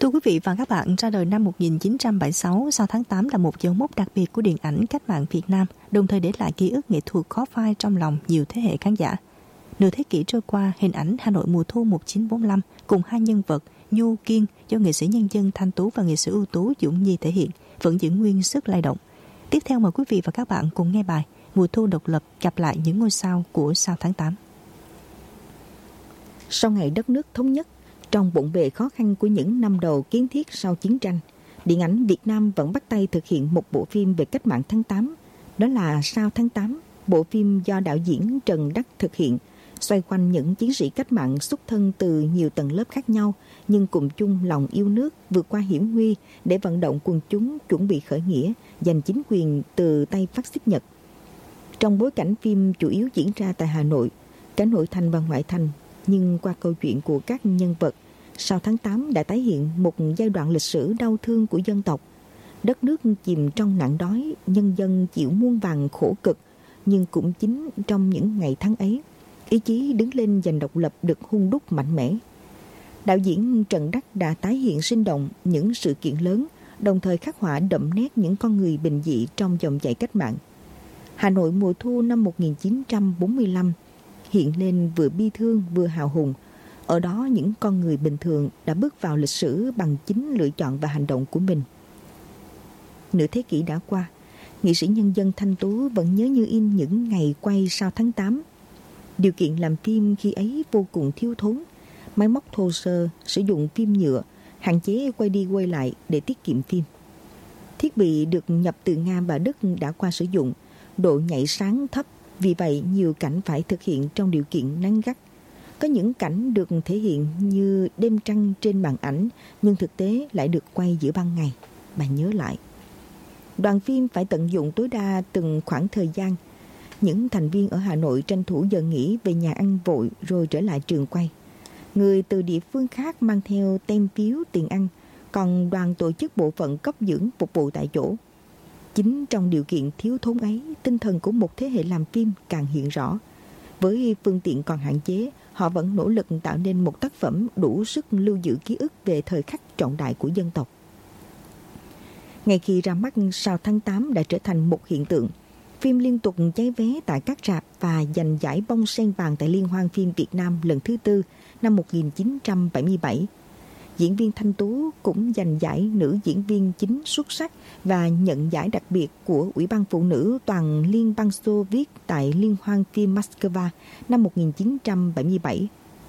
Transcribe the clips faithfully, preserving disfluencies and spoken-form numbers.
Thưa quý vị và các bạn, ra đời năm một nghìn chín trăm bảy mươi sáu, sau tháng tám là một dấu mốc đặc biệt của điện ảnh cách mạng Việt Nam, đồng thời để lại ký ức nghệ thuật khó phai trong lòng nhiều thế hệ khán giả. Nửa thế kỷ trôi qua, hình ảnh Hà Nội mùa thu một nghìn chín trăm bốn mươi lăm cùng hai nhân vật Nhu, Kiên do nghệ sĩ nhân dân Thanh Tú và nghệ sĩ ưu tú Dũng Nhi thể hiện vẫn giữ nguyên sức lay động. Tiếp theo mời quý vị và các bạn cùng nghe bài Mùa thu độc lập gặp lại những ngôi sao của sao tháng tám. Sau ngày đất nước thống nhất, trong bộn bề khó khăn của những năm đầu kiến thiết sau chiến tranh, điện ảnh Việt Nam vẫn bắt tay thực hiện một bộ phim về cách mạng tháng tám, đó là Sao tháng tám, bộ phim do đạo diễn Trần Đắc thực hiện, xoay quanh những chiến sĩ cách mạng xuất thân từ nhiều tầng lớp khác nhau, nhưng cùng chung lòng yêu nước, vượt qua hiểm nguy để vận động quần chúng chuẩn bị khởi nghĩa, giành chính quyền từ tay phát xít Nhật. Trong bối cảnh phim chủ yếu diễn ra tại Hà Nội, cả nội thành và ngoại thành, nhưng qua câu chuyện của các nhân vật, Sao tháng tám đã tái hiện một giai đoạn lịch sử đau thương của dân tộc. Đất nước chìm trong nạn đói, nhân dân chịu muôn vàn khổ cực, nhưng cũng chính trong những ngày tháng ấy, ý chí đứng lên giành độc lập được hun đúc mạnh mẽ. Đạo diễn Trần Đắc đã tái hiện sinh động những sự kiện lớn, đồng thời khắc họa đậm nét những con người bình dị trong dòng chảy cách mạng. Hà Nội mùa thu năm một nghìn chín trăm bốn mươi lăm hiện lên vừa bi thương vừa hào hùng. Ở đó những con người bình thường đã bước vào lịch sử bằng chính lựa chọn và hành động của mình. Nửa thế kỷ đã qua, nghệ sĩ nhân dân Thanh Tú vẫn nhớ như in những ngày quay Sao tháng tám. Điều kiện làm phim khi ấy vô cùng thiếu thốn, máy móc thô sơ, sử dụng phim nhựa, hạn chế quay đi quay lại để tiết kiệm phim. Thiết bị được nhập từ Nga và Đức đã qua sử dụng, độ nhạy sáng thấp, vì vậy nhiều cảnh phải thực hiện trong điều kiện nắng gắt. Có những cảnh được thể hiện như đêm trăng trên màn ảnh, nhưng thực tế lại được quay giữa ban ngày. Bà nhớ lại. Đoàn phim phải tận dụng tối đa từng khoảng thời gian. Những thành viên ở Hà Nội tranh thủ giờ nghỉ về nhà ăn vội rồi trở lại trường quay. Người từ địa phương khác mang theo tem phiếu tiền ăn, còn đoàn tổ chức bộ phận cấp dưỡng phục vụ tại chỗ. Chính trong điều kiện thiếu thốn ấy, tinh thần của một thế hệ làm phim càng hiện rõ. Với phương tiện còn hạn chế, họ vẫn nỗ lực tạo nên một tác phẩm đủ sức lưu giữ ký ức về thời khắc trọng đại của dân tộc. Ngay khi ra mắt, Sao tháng tám đã trở thành một hiện tượng. Phim liên tục cháy vé tại các rạp và giành giải bông sen vàng tại Liên hoan phim Việt Nam lần thứ tư năm một nghìn chín trăm bảy mươi bảy. Diễn viên Thanh Tú cũng giành giải nữ diễn viên chính xuất sắc và nhận giải đặc biệt của Ủy ban Phụ nữ Toàn Liên bang Xô Viết tại Liên hoan phim Moscow năm một nghìn chín trăm bảy mươi bảy.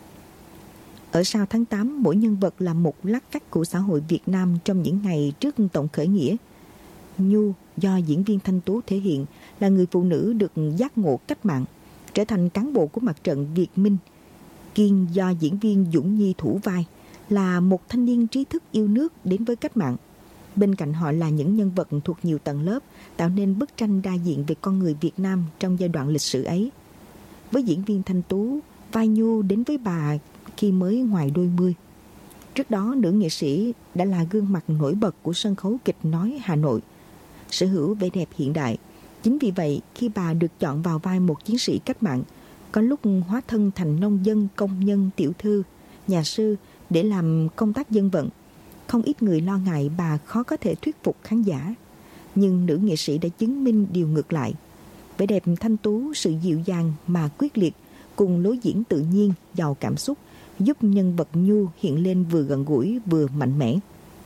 Ở Sao tháng tám, mỗi nhân vật là một lát cắt của xã hội Việt Nam trong những ngày trước tổng khởi nghĩa. Nhu, do diễn viên Thanh Tú thể hiện, là người phụ nữ được giác ngộ cách mạng, trở thành cán bộ của mặt trận Việt Minh. Kiên, do diễn viên Dũng Nhi thủ vai, là một thanh niên trí thức yêu nước đến với cách mạng. Bên cạnh họ là những nhân vật thuộc nhiều tầng lớp, tạo nên bức tranh đa diện về con người Việt Nam trong giai đoạn lịch sử ấy. Với diễn viên Thanh Tú, vai Nhu đến với bà khi mới ngoài đôi mươi. Trước đó, nữ nghệ sĩ đã là gương mặt nổi bật của sân khấu kịch nói Hà Nội, sở hữu vẻ đẹp hiện đại. Chính vì vậy, khi bà được chọn vào vai một chiến sĩ cách mạng, có lúc hóa thân thành nông dân, công nhân, tiểu thư, nhà sư để làm công tác dân vận. Không ít người lo ngại bà khó có thể thuyết phục khán giả. Nhưng nữ nghệ sĩ đã chứng minh điều ngược lại. Vẻ đẹp thanh tú, sự dịu dàng mà quyết liệt, cùng lối diễn tự nhiên, giàu cảm xúc, giúp nhân vật Nhu hiện lên vừa gần gũi vừa mạnh mẽ.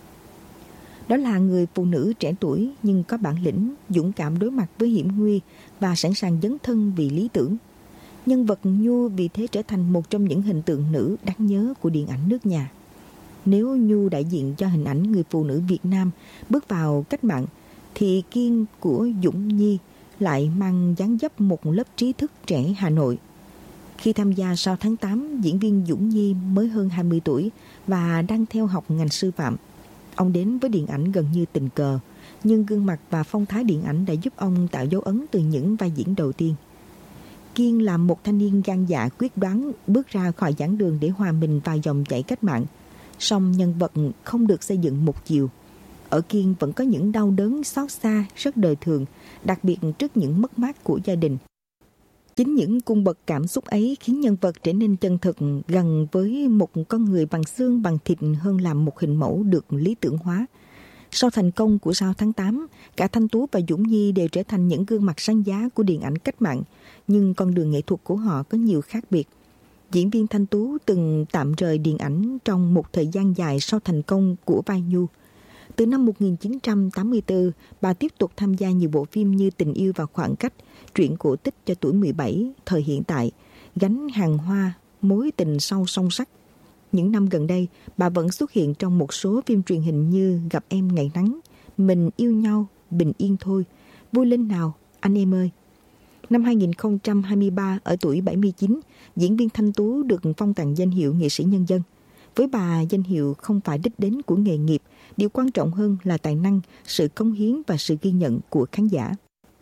Đó là người phụ nữ trẻ tuổi nhưng có bản lĩnh, dũng cảm đối mặt với hiểm nguy và sẵn sàng dấn thân vì lý tưởng. Nhân vật Nhu vì thế trở thành một trong những hình tượng nữ đáng nhớ của điện ảnh nước nhà. Nếu Nhu đại diện cho hình ảnh người phụ nữ Việt Nam bước vào cách mạng, thì Kiên của Dũng Nhi lại mang dáng dấp một lớp trí thức trẻ Hà Nội. Khi tham gia Sao tháng tám, diễn viên Dũng Nhi mới hơn hai mươi tuổi và đang theo học ngành sư phạm. Ông đến với điện ảnh gần như tình cờ, nhưng gương mặt và phong thái điện ảnh đã giúp ông tạo dấu ấn từ những vai diễn đầu tiên. Kiên là một thanh niên gan dạ quyết đoán bước ra khỏi giảng đường để hòa mình vào dòng chảy cách mạng. Song nhân vật không được xây dựng một chiều. Ở Kiên vẫn có những đau đớn xót xa rất đời thường, đặc biệt trước những mất mát của gia đình. Chính những cung bậc cảm xúc ấy khiến nhân vật trở nên chân thực, gần với một con người bằng xương bằng thịt hơn là một hình mẫu được lý tưởng hóa. Sau thành công của Sao tháng tám, cả Thanh Tú và Dũng Nhi đều trở thành những gương mặt sáng giá của điện ảnh cách mạng, nhưng con đường nghệ thuật của họ có nhiều khác biệt. Diễn viên Thanh Tú từng tạm rời điện ảnh trong một thời gian dài sau thành công của vai Nhu. Từ năm một nghìn chín trăm tám mươi tư, bà tiếp tục tham gia nhiều bộ phim như Tình yêu và khoảng cách, Truyện cổ tích cho tuổi mười bảy, Thời hiện tại, Gánh hàng hoa, Mối tình sâu song sắc. Những năm gần đây, bà vẫn xuất hiện trong một số phim truyền hình như Gặp em ngày nắng, Mình yêu nhau, Bình yên thôi, Vui lên nào, Anh em ơi. Năm hai nghìn không trăm hai mươi ba, ở tuổi bảy mươi chín, diễn viên Thanh Tú được phong tặng danh hiệu nghệ sĩ nhân dân. Với bà, danh hiệu không phải đích đến của nghề nghiệp, điều quan trọng hơn là tài năng, sự cống hiến và sự ghi nhận của khán giả.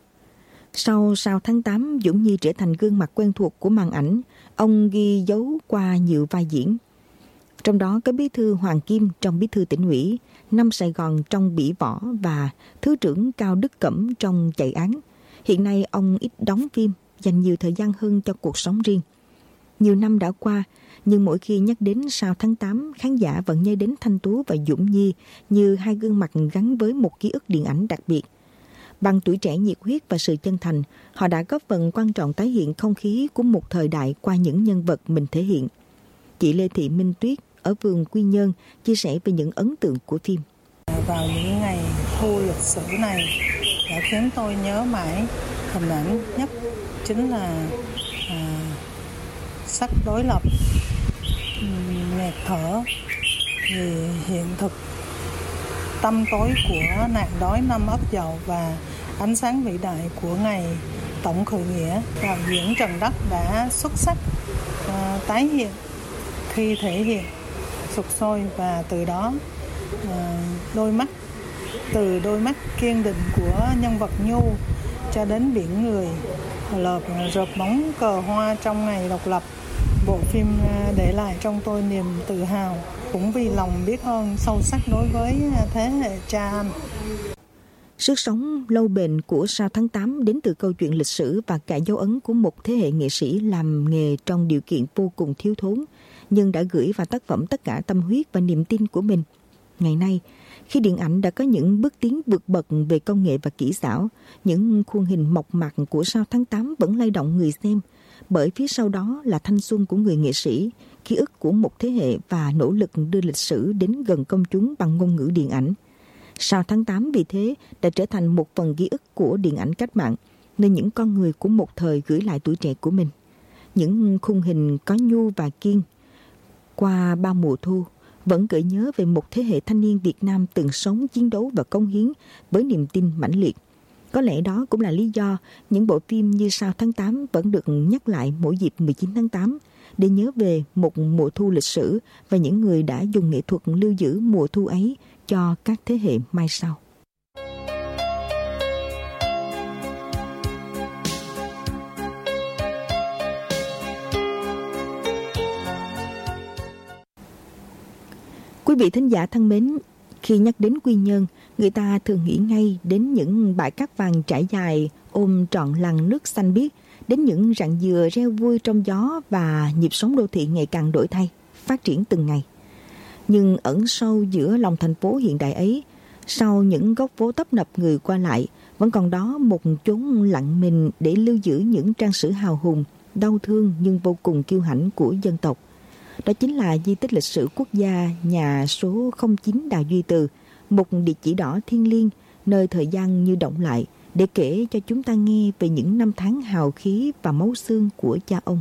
Sau Sao tháng tám, Dũng Nhi trở thành gương mặt quen thuộc của màn ảnh. Ông ghi dấu qua nhiều vai diễn. Trong đó có Bí thư Hoàng Kim trong Bí thư Tỉnh ủy, Năm Sài Gòn trong Bỉ Võ và Thứ trưởng Cao Đức Cẩm trong Chạy án. Hiện nay ông ít đóng phim, dành nhiều thời gian hơn cho cuộc sống riêng. Nhiều năm đã qua, nhưng mỗi khi nhắc đến Sao tháng tám, khán giả vẫn nhớ đến Thanh Tú và Dũng Nhi như hai gương mặt gắn với một ký ức điện ảnh đặc biệt. Bằng tuổi trẻ nhiệt huyết và sự chân thành, họ đã góp phần quan trọng tái hiện không khí của một thời đại qua những nhân vật mình thể hiện. Chị Lê Thị Minh Tuyết ở phường Quy Nhơn chia sẻ về những ấn tượng của phim. Vào những ngày thu lịch sử này đã khiến tôi nhớ mãi hình ảnh nhất chính là à, sắc đối lập, nghẹt thở vì hiện thực tăm tối của nạn đói năm Ất Dậu và ánh sáng vĩ đại của ngày tổng khởi nghĩa. Đạo diễn Trần Đắc đã xuất sắc uh, tái hiện khi thể hiện sục sôi, và từ đó uh, đôi mắt từ đôi mắt kiên định của nhân vật Nhu cho đến biển người lợp rợp bóng cờ hoa trong ngày độc lập. Bộ phim để lại trong tôi niềm tự hào, cũng vì lòng biết ơn sâu sắc đối với thế hệ cha anh. Sức sống lâu bền của Sao tháng tám đến từ câu chuyện lịch sử và cả dấu ấn của một thế hệ nghệ sĩ làm nghề trong điều kiện vô cùng thiếu thốn, nhưng đã gửi vào tác phẩm tất cả tâm huyết và niềm tin của mình. Ngày nay, khi điện ảnh đã có những bước tiến vượt bậc về công nghệ và kỹ xảo, những khuôn hình mộc mạc của Sao tháng tám vẫn lay động người xem, bởi phía sau đó là thanh xuân của người nghệ sĩ, ký ức của một thế hệ và nỗ lực đưa lịch sử đến gần công chúng bằng ngôn ngữ điện ảnh. Sao tháng tám vì thế đã trở thành một phần ký ức của điện ảnh cách mạng, nơi những con người của một thời gửi lại tuổi trẻ của mình. Những khung hình có Nhu và Kiên qua bao mùa thu vẫn gợi nhớ về một thế hệ thanh niên Việt Nam từng sống, chiến đấu và cống hiến với niềm tin mãnh liệt. Có lẽ đó cũng là lý do những bộ phim như Sao tháng tám vẫn được nhắc lại mỗi dịp mười chín tháng tám để nhớ về một mùa thu lịch sử và những người đã dùng nghệ thuật lưu giữ mùa thu ấy cho các thế hệ mai sau. Quý vị thính giả thân mến, khi nhắc đến Quy Nhơn, người ta thường nghĩ ngay đến những bãi cát vàng trải dài ôm trọn làn nước xanh biếc, đến những rặng dừa reo vui trong gió và nhịp sống đô thị ngày càng đổi thay, phát triển từng ngày. Nhưng ẩn sâu giữa lòng thành phố hiện đại ấy, sau những góc phố tấp nập người qua lại, vẫn còn đó một chốn lặng mình để lưu giữ những trang sử hào hùng, đau thương nhưng vô cùng kiêu hãnh của dân tộc. Đó chính là di tích lịch sử quốc gia nhà số không chín Đào Duy Từ, một địa chỉ đỏ thiêng liêng, nơi thời gian như động lại để kể cho chúng ta nghe về những năm tháng hào khí và máu xương của cha ông.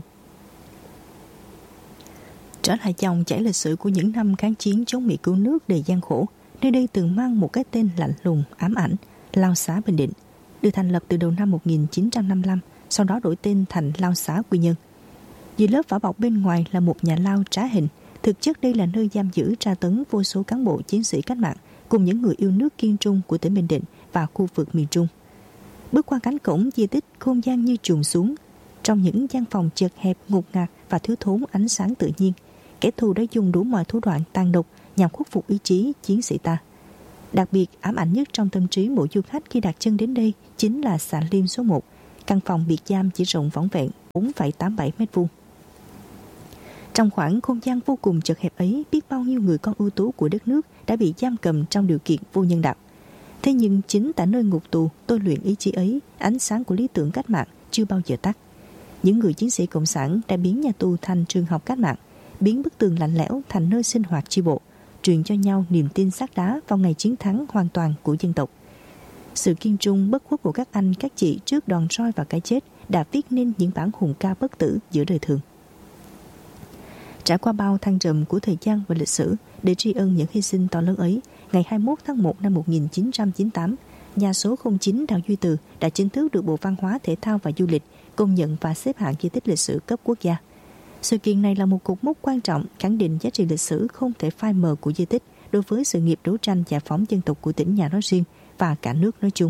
Trở lại dòng chảy lịch sử của những năm kháng chiến chống Mỹ cứu nước đầy gian khổ, nơi đây từng mang một cái tên lạnh lùng, ám ảnh, Lao Xá Bình Định, được thành lập từ đầu năm một nghìn chín trăm năm mươi lăm, sau đó đổi tên thành Lao Xá Quy Nhơn. Dưới lớp vỏ bọc bên ngoài là một nhà lao trá hình, thực chất đây là nơi giam giữ tra tấn vô số cán bộ chiến sĩ cách mạng cùng những người yêu nước kiên trung của tỉnh Bình Định và khu vực miền Trung. Bước qua cánh cổng di tích, không gian như trùng xuống. Trong những gian phòng chật hẹp, ngột ngạt và thiếu thốn ánh sáng tự nhiên, kẻ thù đã dùng đủ mọi thủ đoạn tàn độc nhằm khuất phục ý chí chiến sĩ ta. Đặc biệt ám ảnh nhất trong tâm trí mỗi du khách khi đặt chân đến đây chính là xạ Liêm số một, căn phòng biệt giam chỉ rộng vỏn vẹn bốn phẩy tám mươi bảy mét vuông. Trong khoảng không gian vô cùng chật hẹp ấy, biết bao nhiêu người con ưu tú của đất nước đã bị giam cầm trong điều kiện vô nhân đạo. Thế nhưng chính tại nơi ngục tù tôi luyện ý chí ấy, ánh sáng của lý tưởng cách mạng chưa bao giờ tắt. Những người chiến sĩ cộng sản đã biến nhà tù thành trường học cách mạng, biến bức tường lạnh lẽo thành nơi sinh hoạt chi bộ, truyền cho nhau niềm tin xác đá vào ngày chiến thắng hoàn toàn của dân tộc. Sự kiên trung bất khuất của các anh các chị trước đòn roi và cái chết đã viết nên những bản hùng ca bất tử giữa đời thường. Trải qua bao thăng trầm của thời gian và lịch sử, để tri ân những hy sinh to lớn ấy, ngày hai mươi mốt tháng một năm một nghìn chín trăm chín mươi tám, nhà số không chín Đào Duy Từ đã chính thức được Bộ Văn hóa, Thể thao và Du lịch công nhận và xếp hạng di tích lịch sử cấp quốc gia. Sự kiện này là một cột mốc quan trọng, khẳng định giá trị lịch sử không thể phai mờ của di tích đối với sự nghiệp đấu tranh giải phóng dân tộc của tỉnh nhà nói riêng và cả nước nói chung.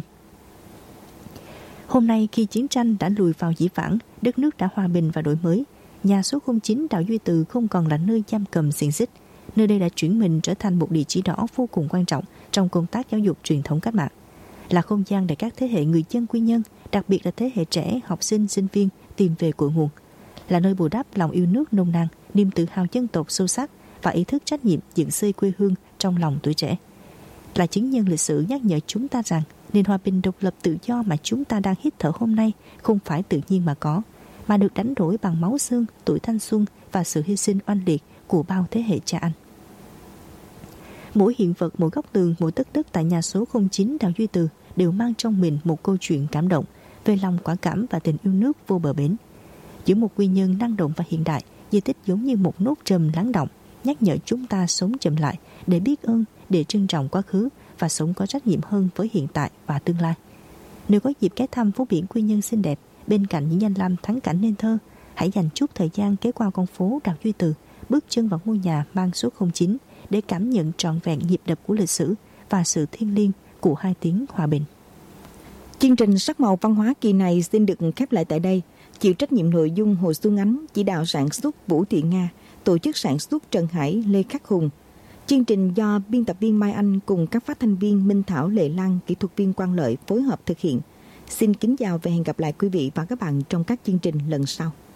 Hôm nay, khi chiến tranh đã lùi vào dĩ vãng, đất nước đã hòa bình và đổi mới, nhà số không chín Đào Duy Từ không còn là nơi giam cầm xiềng xích. Nơi đây đã chuyển mình trở thành một địa chỉ đỏ vô cùng quan trọng trong công tác giáo dục truyền thống cách mạng, là không gian để các thế hệ người dân Quy Nhơn, đặc biệt là thế hệ trẻ, học sinh, sinh viên tìm về cội nguồn, là nơi bù đắp lòng yêu nước nồng nàn, niềm tự hào dân tộc sâu sắc và ý thức trách nhiệm dựng xây quê hương trong lòng tuổi trẻ, là chứng nhân lịch sử nhắc nhở chúng ta rằng nền hòa bình độc lập tự do mà chúng ta đang hít thở hôm nay không phải tự nhiên mà có, mà được đánh đổi bằng máu xương, tuổi thanh xuân và sự hy sinh oanh liệt của bao thế hệ cha anh. Mỗi hiện vật, mỗi góc tường, mỗi tấc đất tại nhà số không chín Đào Duy Từ đều mang trong mình một câu chuyện cảm động về lòng quả cảm và tình yêu nước vô bờ bến. Giữa một Quy Nhơn năng động và hiện đại, di tích giống như một nốt trầm lắng động, nhắc nhở chúng ta sống chậm lại để biết ơn, để trân trọng quá khứ và sống có trách nhiệm hơn với hiện tại và tương lai. Nếu có dịp ghé thăm phố biển Quy Nhơn xinh đẹp bên cạnh những danh lam thắng cảnh nên thơ, hãy dành chút thời gian ghé qua con phố Đào Duy Từ, bước chân vào ngôi nhà mang số không chín để cảm nhận trọn vẹn nhịp đập của lịch sử và sự thiêng liêng của hai tiếng hòa bình. Chương trình Sắc màu văn hóa kỳ này xin được khép lại tại đây. Chịu trách nhiệm nội dung Hồ Xuân Ánh, chỉ đạo sản xuất Vũ Thị Nga, tổ chức sản xuất Trần Hải, Lê Khắc Hùng. Chương trình do biên tập viên Mai Anh cùng các phát thanh viên Minh Thảo, Lệ Lan, kỹ thuật viên Quang Lợi phối hợp thực hiện. Xin kính chào và hẹn gặp lại quý vị và các bạn trong các chương trình lần sau.